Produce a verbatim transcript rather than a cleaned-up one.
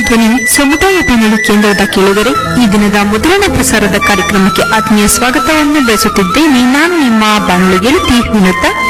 ಧ್ವನಿ ಸಮುದಾಯ ಬಾನುಲಿ ಕೇಂದ್ರದ ಕೇಳುಗರೆ, ಈ ದಿನದ ಮೊದಲನೇ ಪ್ರಸಾರದ ಕಾರ್ಯಕ್ರಮಕ್ಕೆ ಆತ್ಮೀಯ ಸ್ವಾಗತವನ್ನು ಬಯಸುತ್ತಿದ್ದೇನೆ. ನಾನು ನಿಮ್ಮ ಬಾನುಲಿ ಗೆಳತಿ ವಿನುತಾ.